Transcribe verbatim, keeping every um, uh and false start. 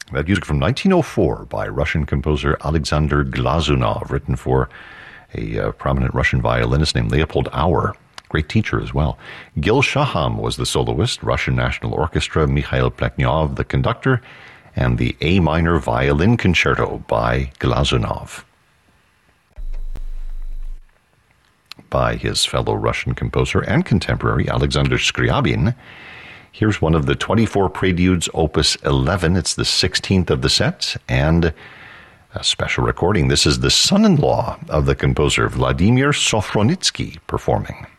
That music from nineteen oh four by Russian composer Alexander Glazunov, written for a uh, prominent Russian violinist named Leopold Auer. Great teacher as well. Gil Shaham was the soloist, Russian National Orchestra, Mikhail Plekhnov the conductor, and the A minor violin concerto by Glazunov, by his fellow Russian composer and contemporary Alexander Scriabin. Here's one of the twenty-four Preludes, Opus eleven. It's the sixteenth of the set, and a special recording. This is the son-in-law of the composer, Vladimir Sofronitsky, performing.